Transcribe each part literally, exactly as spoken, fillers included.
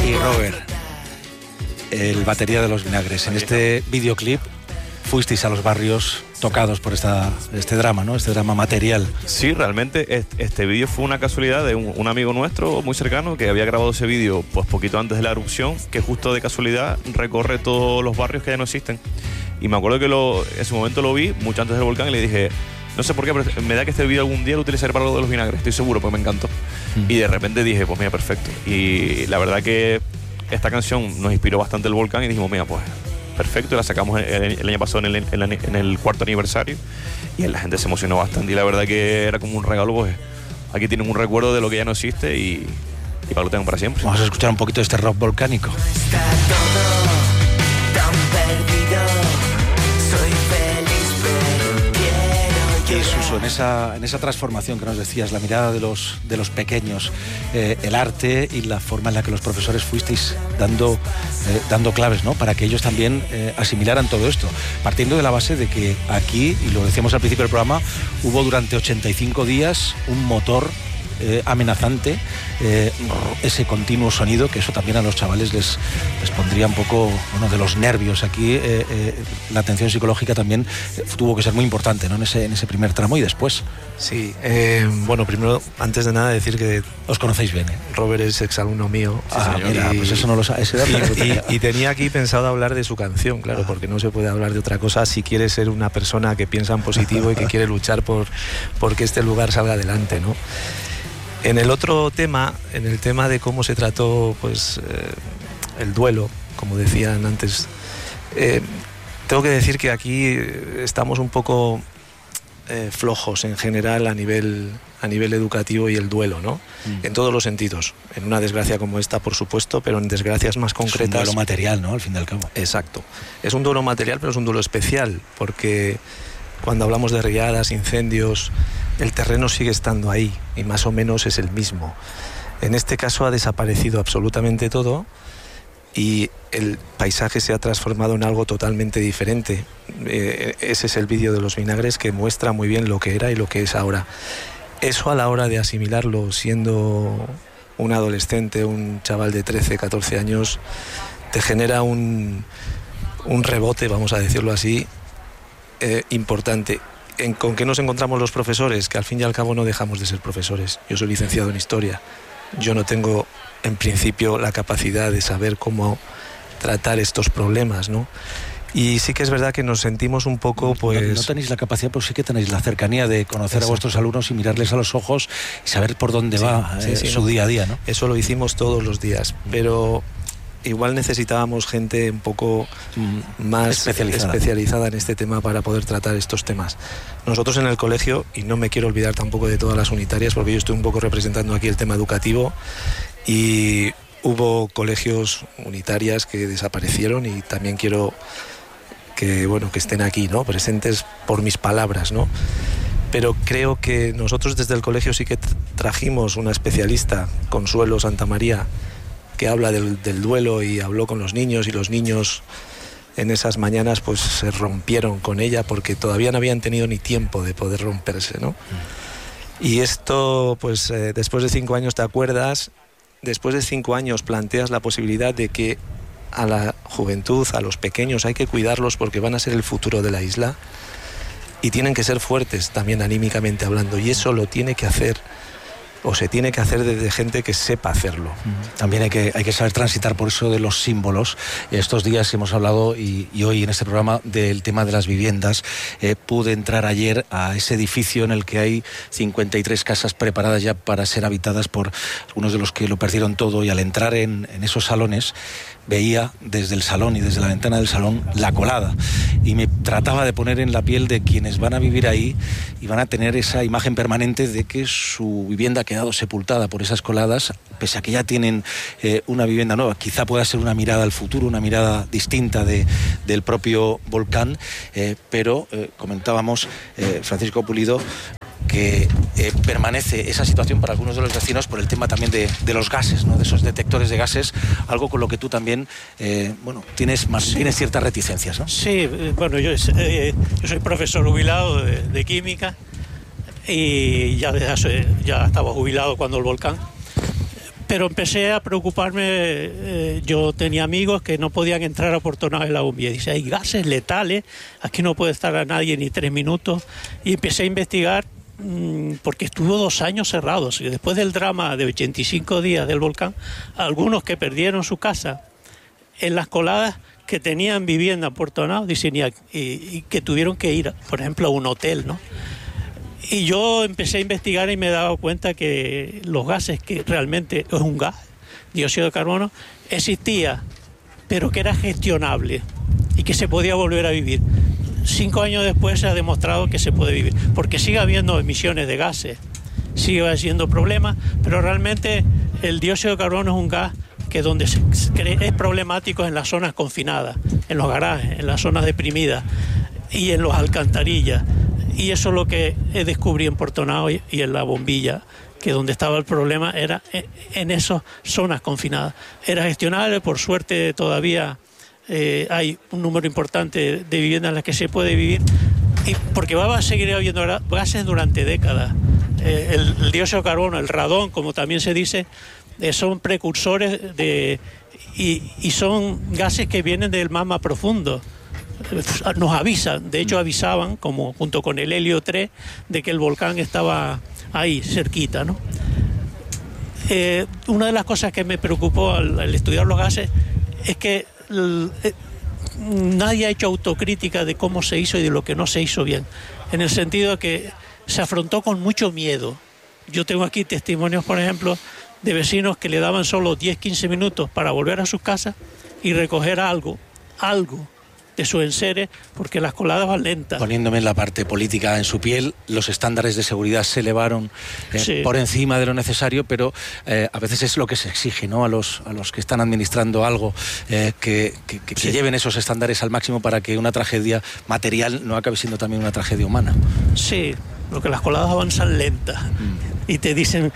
Y Robert, el batería de Los Vinagres, en este videoclip fuisteis a los barrios tocados por esta, este drama, ¿no? Este drama material. Sí, realmente este vídeo fue una casualidad de un, un amigo nuestro muy cercano que había grabado ese vídeo pues poquito antes de la erupción, que justo de casualidad recorre todos los barrios que ya no existen. Y me acuerdo que lo, en ese momento lo vi mucho antes del volcán y le dije, no sé por qué, pero me da que este vídeo algún día lo utilizaré para lo de Los Vinagres, estoy seguro, porque me encantó. Mm. Y de repente dije, pues mira, perfecto. Y la verdad que esta canción nos inspiró bastante el volcán y dijimos, mira, pues perfecto, y la sacamos el, el año pasado en el, en, el, en el cuarto aniversario y la gente se emocionó bastante y la verdad que era como un regalo, pues aquí tienen un recuerdo de lo que ya no existe y, y para lo tengo para siempre. Vamos a escuchar un poquito de este rock volcánico. Está todo tan perdido, soy feliz pero quiero Y Suso, en esa, en esa transformación que nos decías, la mirada de los, de los pequeños, eh, el arte y la forma en la que los profesores fuisteis dando, eh, dando claves, ¿no? Para que ellos también eh, asimilaran todo esto, partiendo de la base de que aquí, y lo decíamos al principio del programa, hubo durante ochenta y cinco días un motor Eh, amenazante, eh, ese continuo sonido, que eso también a los chavales les, les pondría un poco, bueno, de los nervios. Aquí eh, eh, la atención psicológica también eh, tuvo que ser muy importante, ¿no? En ese, en ese primer tramo y después. Sí, eh, bueno, primero, antes de nada decir que os conocéis bien, ¿eh? Robert es exalumno mío. Ah, sí, mira, y, pues eso no lo sabe. Y, y, y tenía aquí pensado hablar de su canción, claro, ah. porque no se puede hablar de otra cosa si quiere ser una persona que piensa en positivo y que quiere luchar por, por que este lugar salga adelante, ¿no? En el otro tema, en el tema de cómo se trató pues eh, el duelo, como decían antes, eh, tengo que decir que aquí estamos un poco eh, flojos en general a nivel, a nivel educativo y el duelo, ¿no? Mm. En todos los sentidos. En una desgracia como esta, por supuesto, pero en desgracias más concretas. Es un duelo material, ¿no? Al fin y al cabo. Exacto. Es un duelo material, pero es un duelo especial, porque cuando hablamos de riadas, incendios, el terreno sigue estando ahí y más o menos es el mismo. En este caso ha desaparecido absolutamente todo y el paisaje se ha transformado en algo totalmente diferente. Eh, ese es el vídeo de Los Vinagres que muestra muy bien lo que era y lo que es ahora. Eso a la hora de asimilarlo, siendo un adolescente, un chaval de trece, catorce años, te genera un, un rebote, vamos a decirlo así, eh, importante. En, ¿Con qué nos encontramos los profesores? Que al fin y al cabo no dejamos de ser profesores. Yo soy licenciado en Historia. Yo no tengo, en principio, la capacidad de saber cómo tratar estos problemas, ¿no? Y sí que es verdad que nos sentimos un poco, pues... No, no tenéis la capacidad, pero sí que tenéis la cercanía de conocer Exacto. a vuestros alumnos y mirarles a los ojos y saber por dónde sí, va sí, eh, sí, su no. día a día, ¿no? Eso lo hicimos todos los días, pero... igual necesitábamos gente un poco más especializada. especializada en este tema para poder tratar estos temas. Nosotros en el colegio, y no me quiero olvidar tampoco de todas las unitarias, porque yo estoy un poco representando aquí el tema educativo, y hubo colegios unitarias que desaparecieron y también quiero que, bueno, que estén aquí, ¿no? Presentes por mis palabras, ¿no? Pero creo que nosotros desde el colegio sí que trajimos una especialista, Consuelo Santamaría, que habla del, del duelo y habló con los niños y los niños en esas mañanas pues se rompieron con ella porque todavía no habían tenido ni tiempo de poder romperse, ¿no? Mm. Y esto pues eh, después de cinco años te acuerdas, después de cinco años planteas la posibilidad de que a la juventud, a los pequeños hay que cuidarlos porque van a ser el futuro de la isla y tienen que ser fuertes también anímicamente hablando y eso lo tiene que hacer o se tiene que hacer desde gente que sepa hacerlo. También hay que, hay que saber transitar por eso de los símbolos. Estos días hemos hablado y, y hoy en este programa del tema de las viviendas. Eh, pude entrar ayer a ese edificio en el que hay cincuenta y tres casas preparadas ya para ser habitadas por algunos de los que lo perdieron todo y al entrar en, en esos salones veía desde el salón y desde la ventana del salón la colada y me trataba de poner en la piel de quienes van a vivir ahí y van a tener esa imagen permanente de que su vivienda ha quedado sepultada por esas coladas, pese a que ya tienen eh, una vivienda nueva. Quizá pueda ser una mirada al futuro, una mirada distinta de, del propio volcán, eh, pero eh, comentábamos, eh, Francisco Pulido, que eh, permanece esa situación para algunos de los vecinos por el tema también de, de los gases, ¿no? De esos detectores de gases, algo con lo que tú también eh, bueno, tienes, más, sí. tienes ciertas reticencias, ¿no? Sí, bueno, yo, eh, yo soy profesor jubilado de, de química y ya, desde hace, ya estaba jubilado cuando el volcán, pero empecé a preocuparme. Eh, yo tenía amigos que no podían entrar a Portonao en la bombilla. Dice, hay gases letales, aquí no puede estar a nadie ni tres minutos. Y empecé a investigar mmm, porque estuvo dos años cerrados. Y después del drama de ochenta y cinco días del volcán, algunos que perdieron su casa en las coladas, que tenían vivienda en Portonao, dicen, y, y que tuvieron que ir, por ejemplo, a un hotel, ¿no? Y yo empecé a investigar y me he dado cuenta que los gases, que realmente es un gas, dióxido de carbono, existía, pero que era gestionable y que se podía volver a vivir. Cinco años después se ha demostrado que se puede vivir, porque sigue habiendo emisiones de gases, sigue habiendo problemas, pero realmente el dióxido de carbono es un gas que donde se cree, es problemático en las zonas confinadas, en los garajes, en las zonas deprimidas y en los alcantarillas. Y eso es lo que descubrí en Portonao y, y en la bombilla, que donde estaba el problema era en, en esas zonas confinadas. Era gestionable, por suerte todavía eh, hay un número importante de viviendas en las que se puede vivir, y porque va a seguir habiendo gases durante décadas. Eh, el, el dióxido de carbono, el radón, como también se dice, eh, son precursores de, y, y son gases que vienen del magma profundo. Nos avisan, de hecho avisaban, como junto con el helio tres, de que el volcán estaba ahí, cerquita, ¿no? Eh, una de las cosas que me preocupó al, al estudiar los gases es que el, eh, nadie ha hecho autocrítica de cómo se hizo y de lo que no se hizo bien, en el sentido de que se afrontó con mucho miedo. Yo tengo aquí testimonios, por ejemplo, de vecinos que le daban solo diez a quince minutos para volver a sus casas y recoger algo, algo de sus enseres, porque las coladas van lentas. Poniéndome en la parte política en su piel, los estándares de seguridad se elevaron eh, sí. por encima de lo necesario, pero eh, a veces es lo que se exige, ¿no? A los, a los que están administrando algo, eh, que, que, que, sí. que lleven esos estándares al máximo para que una tragedia material no acabe siendo también una tragedia humana. Sí, porque las coladas avanzan lentas. Mm. Y te dicen,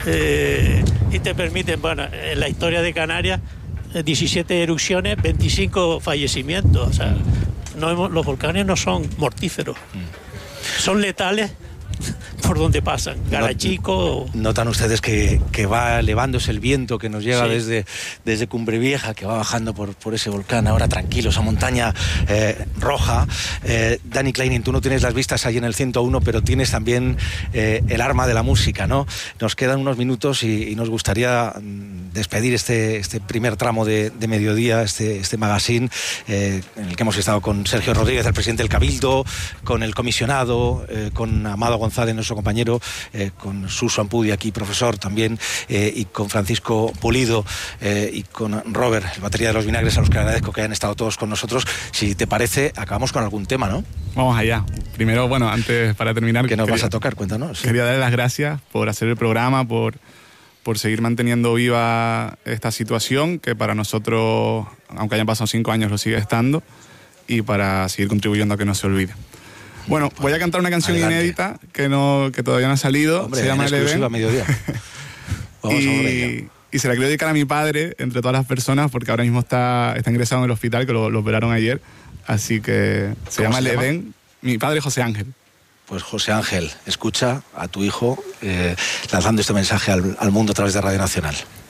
eh, y te permiten, bueno, en la historia de Canarias, diecisiete erupciones, veinticinco fallecimientos. O sea, no hemos, los volcanes no son mortíferos, mm. son letales por donde pasan. Garachico. Notan ustedes que, que va elevándose el viento que nos llega sí. desde, desde Cumbre Vieja, que va bajando por, por ese volcán, ahora tranquilo, esa montaña eh, roja. Eh, Dani Kleinin, tú no tienes las vistas ahí en el ciento uno, pero tienes también eh, el arma de la música, ¿no? Nos quedan unos minutos y, y nos gustaría despedir este, este primer tramo de, de mediodía, este, este magazine, eh, en el que hemos estado con Sergio Rodríguez, el presidente del Cabildo, con el comisionado, eh, con Amado González, nuestro compañero, eh, con Suso Ampudi aquí, profesor también, eh, y con Francisco Pulido eh, y con Robert, el batería de los vinagres, a los que agradezco que hayan estado todos con nosotros. Si te parece, acabamos con algún tema, ¿no? Vamos allá. Primero, bueno, antes, para terminar... ¿Qué nos quería, vas a tocar? Cuéntanos. Sí. Quería darle las gracias por hacer el programa, por, por seguir manteniendo viva esta situación, que para nosotros, aunque hayan pasado cinco años, lo sigue estando, y para seguir contribuyendo a que no se olvide. Bueno, voy a cantar una canción Adelante. inédita que no que todavía no ha salido. Hombre, se llama en exclusiva a mediodía. Vamos y, a ver ella. Y se la quiero dedicar a mi padre, entre todas las personas, porque ahora mismo está, está ingresado en el hospital, que lo, lo operaron ayer. Así que se llama El Edén. Mi padre, José Ángel. Pues José Ángel, escucha a tu hijo eh, lanzando este mensaje al, al mundo a través de Radio Nacional.